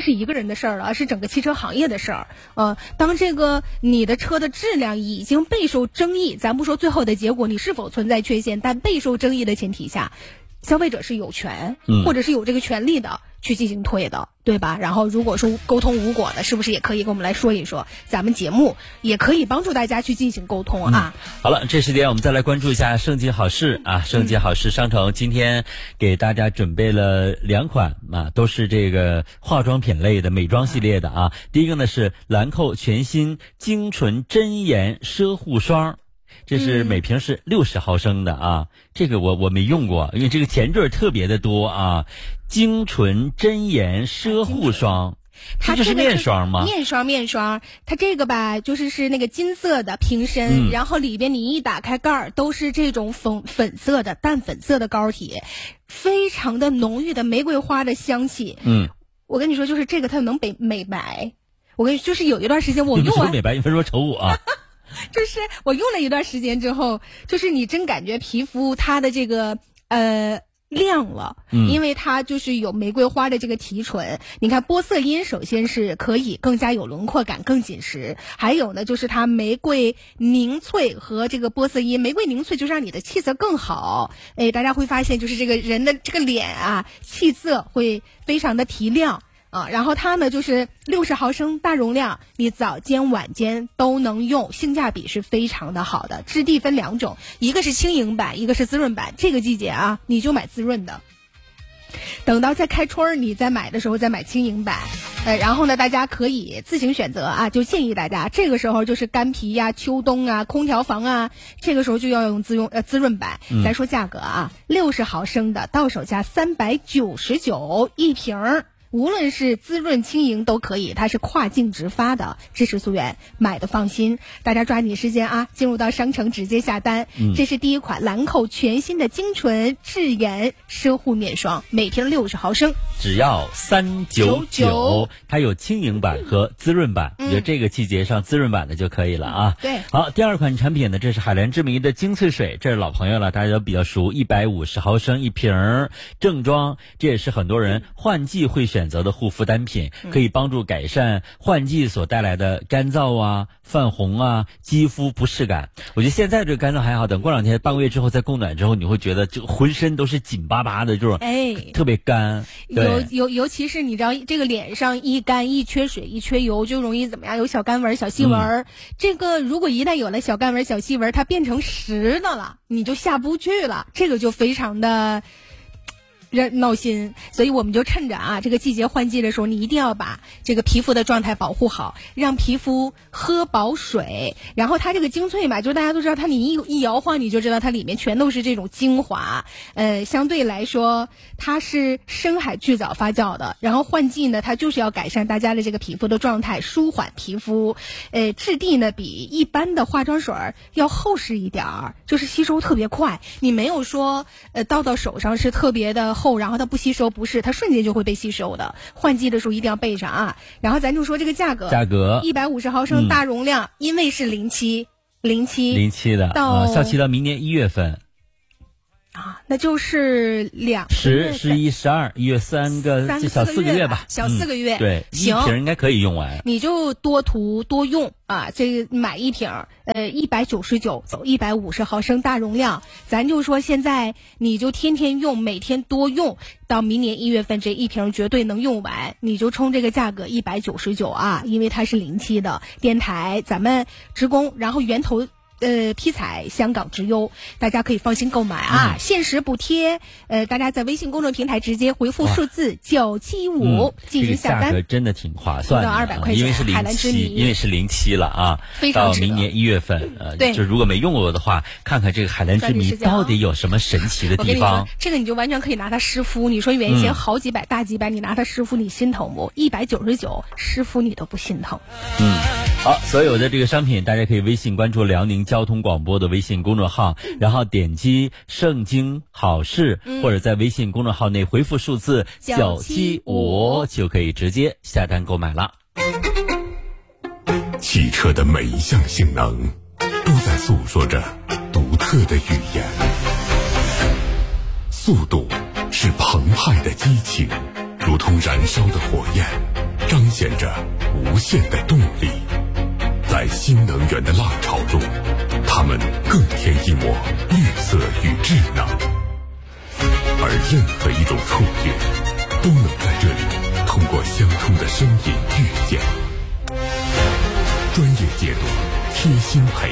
是一个人的事儿了，而是整个汽车行业的事儿。当这个你的车的质量已经备受争议，咱不说最后的结果你是否存在缺陷，但备受争议的前提下，消费者是有权或者是有这个权利的去进行退的，对吧？然后如果说沟通无果的，是不是也可以跟我们来说一说？咱们节目也可以帮助大家去进行沟通啊。 好了，这时间我们再来关注一下盛极好事啊，盛极好事商城今天给大家准备了2款啊，都是这个化妆品类的美妆系列的啊。第一个呢是兰蔻全新精纯真颜奢护霜。这是每瓶是60毫升的啊，这个我没用过，因为这个前缀特别的多啊。精纯真颜奢护霜，这就是面霜吗？ 面霜，它这个吧，是那个金色的瓶身，然后里边你一打开盖儿，都是这种粉色的淡粉色的膏体，非常的浓郁的玫瑰花的香气。我跟你说，就是这个它能美白。我跟你说，有一段时间我用完美白，你别说瞅我啊。 我用了一段时间之后，你真感觉皮肤它的这个亮了，因为它有玫瑰花的这个提纯。你看玻色因首先是可以更加有轮廓感，更紧实，还有呢它玫瑰凝萃和这个玻色因，玫瑰凝萃就让你的气色更好。大家会发现这个人的这个脸啊，气色会非常的提亮。然后它呢60毫升大容量，你早间晚间都能用，性价比是非常的好的。质地分2种，一个是轻盈版，一个是滋润版。这个季节啊，你就买滋润的，等到再开春你再买的时候再买轻盈版。然后呢大家可以自行选择啊，就建议大家这个时候干皮呀、秋冬啊、空调房啊，这个时候就要用滋润版。咱说价格啊，60毫升的到手价399一瓶。无论是滋润轻盈都可以，它是跨境直发的，支持溯源，买的放心。大家抓紧时间啊，进入到商城直接下单。这是第一款兰蔻全新的精纯质颜奢护面霜，每瓶60毫升， 只要399。它有轻盈版和滋润版，我觉得这个季节上滋润版的就可以了啊。 对， 好，第二款产品呢，这是海蓝之谜的精粹水，这是老朋友了，大家都比较熟，150毫升一瓶，正装，这也是很多人换季会选择的护肤单品，可以帮助改善换季所带来的干燥啊、泛红啊、肌肤不适感。我觉得现在这个干燥还好，等过2天半个月之后再供暖之后，你会觉得就浑身都是紧巴巴的，就是特别干。 尤其是你知道这个脸上一干一缺水一缺油，就容易怎么样？有小干纹、小细纹。这个如果一旦有了小干纹、小细纹，它变成实的了，你就下不去了，这个就非常的闹心。所以我们就趁着啊这个季节换季的时候，你一定要把这个皮肤的状态保护好，让皮肤喝饱水。然后它这个精粹嘛，就是大家都知道，它你一摇晃你就知道它里面全都是这种精华。相对来说它是深海巨藻发酵的，然后换季呢它就是要改善大家的这个皮肤的状态，舒缓皮肤。质地呢比一般的化妆水要厚实一点儿，就是吸收特别快。你没有说倒到手上是特别的厚，然后它不吸收，不是，它瞬间就会被吸收的。换季的时候一定要备上啊。然后咱就说这个价格150毫升大容量，因为是07 的到效期到明年1月份啊，那就是10、 11、12、1月3个小4个月吧， 小4个月。 对，一瓶应该可以用完。 你就多涂多用啊，这个买一瓶199走150毫升大容量，咱就说现在你就天天用，每天多用，到明年1月份这一瓶绝对能用完。你就冲这个价格199啊，因为它是07的，电台咱们职工，然后源头批采香港直邮，大家可以放心购买啊，限时补贴。大家在微信公众平台直接回复数字975进行下单， 这个价格真的挺划算的， 到200块钱， 因为是07了啊， 非常值得。 到明年1月份，就如果没用过的话，看看这个海蓝之谜到底有什么神奇的地方。 这个你就完全可以拿它湿敷，你说原先好几百大几百，你拿它湿敷你心疼不？199湿敷你都不心疼。 好，所有的这个商品大家可以微信关注辽宁交通广播的微信公众号，然后点击盛京好事，或者在微信公众号内回复数字975就可以直接下单购买了。 汽车的每一项性能都在诉说着独特的语言。速度是澎湃的激情，如同燃烧的火焰， 现着无限的动力。在新能源的浪潮中，它们更添一抹绿色与智能，而任何一种触觉都能在这里通过相通的声音遇见。专业解读，贴心陪